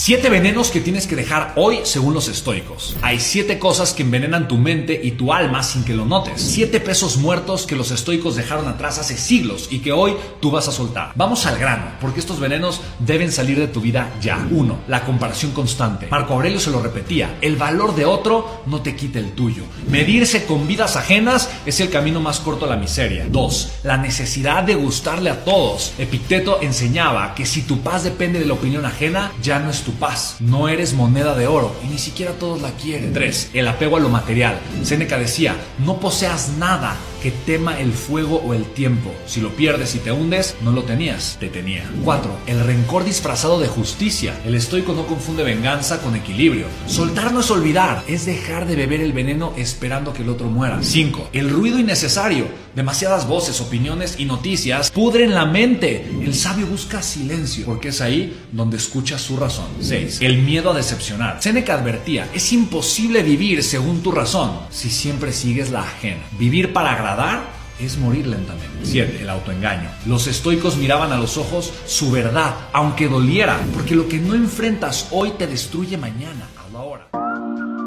7 venenos que tienes que dejar hoy según los estoicos. Hay 7 cosas que envenenan tu mente y tu alma sin que lo notes. 7 pesos muertos que los estoicos dejaron atrás hace siglos y que hoy tú vas a soltar. Vamos al grano, porque estos venenos deben salir de tu vida ya. 1. La comparación constante. Marco Aurelio se lo repetía: el valor de otro no te quita el tuyo. Medirse con vidas ajenas es el camino más corto a la miseria. 2. La necesidad de gustarle a todos. Epicteto enseñaba que si tu paz depende de la opinión ajena, ya no es tu paz. No eres moneda de oro y ni siquiera todos la quieren. 3. El apego a lo material. Séneca decía: no poseas nada que tema el fuego o el tiempo. Si lo pierdes y te hundes, no lo tenías, te tenía. 4. El rencor disfrazado de justicia. El estoico no confunde venganza con equilibrio. Soltar no es olvidar, es dejar de beber el veneno esperando que el otro muera. 5. El ruido innecesario. Demasiadas voces, opiniones y noticias pudren la mente. El sabio busca silencio, porque es ahí donde escucha su razón. 6. El miedo a decepcionar. Séneca advertía: es imposible vivir según tu razón si siempre sigues la ajena. Vivir para agradar es morir lentamente. 7. El autoengaño. Los estoicos miraban a los ojos su verdad, aunque doliera, porque lo que no enfrentas hoy te destruye mañana, a la hora.